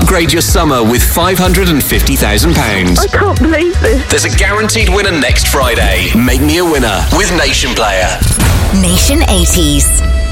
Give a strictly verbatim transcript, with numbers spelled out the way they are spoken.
Upgrade your summer with five hundred fifty thousand pounds. I can't believe this. There's a guaranteed winner next Friday. Make me a winner with Nation Player. Nation eighties.